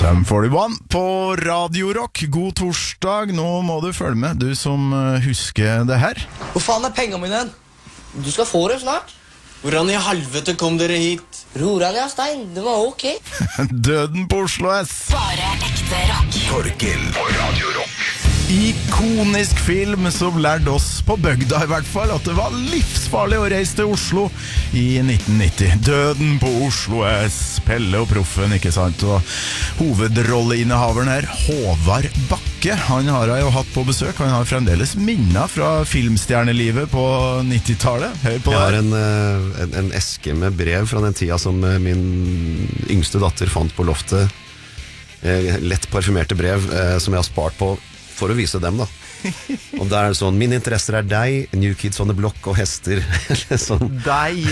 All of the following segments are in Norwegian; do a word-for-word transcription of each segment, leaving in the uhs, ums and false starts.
Sum førtién på Radio Rock. God torsdag, nå må du følge med, du som husker det her. Hvor faen er pengene mine? Du skal få det snart. Hvordan i helvete kom dere hit? Roran, ja, Stein, det var ok. Døden på Oslo S. Bare ekte rock. Torgill på Radio Rock. Ikonisk film som lærte oss på bygda i hvert fall at det var livsfarlig å reise til Oslo i nitten nitti. Døden på Oslo S. Pelle og Proffen, ikke sant? Og hovedrolleinnehaveren her, Håvard Bakke, han har jeg jo hatt på besøk. Han har fremdeles minner fra filmstjernelivet på nittitallet. Hør på det. Jeg har en, en, en eske med brev fra den tida som min yngste datter fant på loftet. Lett parfumerte brev som jeg har spart på for å vise dem da. Og det er sånn, mine interesser er deg, New Kids on the Block og hester. Sånn. Deg.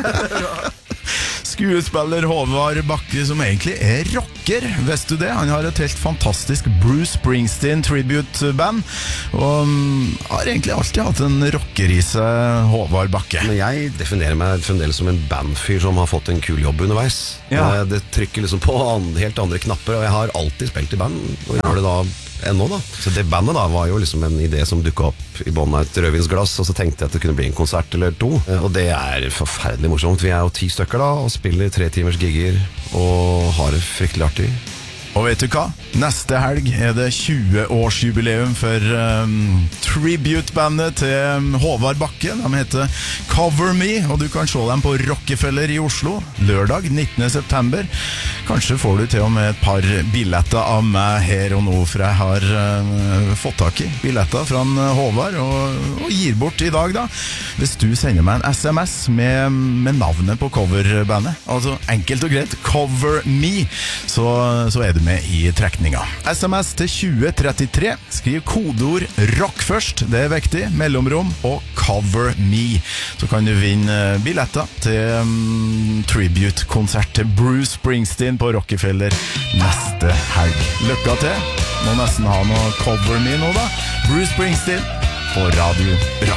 Skuespiller Håvard Bakke, som egentlig er rocker, vet du det? Han har et helt fantastisk Bruce Springsteen tribute-band, og um, har egentlig alltid hatt en rocker i seg, Håvard Bakke. Men jeg definerer meg fremdeles som en bandfyr som har fått en kul jobb underveis. Ja. Det trykker liksom på helt andre knapper, og jeg har alltid spilt i band, og gjør det da ennå da. Så det bandet da var jo liksom en idé som dukket opp i båndet av et rødvinsglass, og så tenkte jeg at det kunne bli en konsert eller to, og det er forferdelig morsomt. Vi er jo ti stykker da, og spiller tre timers gigger, og har det fryktelig artig. Og vet du hva? Neste helg er det tjue-årsjubileum for um, tribute-bandet til um, Håvard Bakke. De heter Cover Me, og du kan se dem på Rockefeller i Oslo lørdag nittende september. Kanskje får du til og med et par billetter av meg her og nå, for jeg har uh, fått tak i billetter fra Håvard og, og gir bort i dag da. Hvis du sender meg en sms med, med navnet på coverbandet, altså enkelt og greit, Cover Me, så, så er du med i trekninga. sms til tjue trettitre. Skriv kodeord rock først, det er viktig, mellomrom og Cover Me. Så kan du vinne billetter til um, tribute-konsert til Bruce Springsteen på Rockefeller neste helg. Lykke til. Må nesten ha noe Cover Me nå da. Bruce Springsteen på Radio Rock.